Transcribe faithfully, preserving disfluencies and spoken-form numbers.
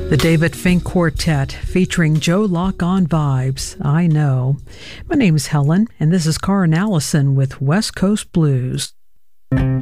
The David Fink Quartet featuring Joe Locke on Vibes, I Know. My name's Helen, and this is Karen Allison with West Coast Blues.